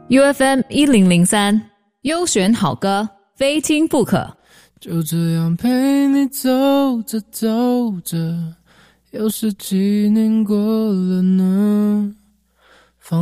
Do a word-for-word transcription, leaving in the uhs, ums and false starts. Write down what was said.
U F M 一零零三，优选好歌，非听不可。 就这样陪你走着走着，又是几年过了呢？